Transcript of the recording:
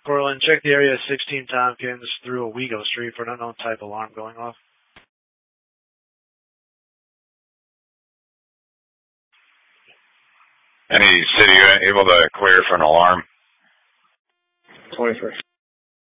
Cortland, check the area 16 Tompkins through Owego Street for an unknown type alarm going off. Any city able to clear for an alarm? 23.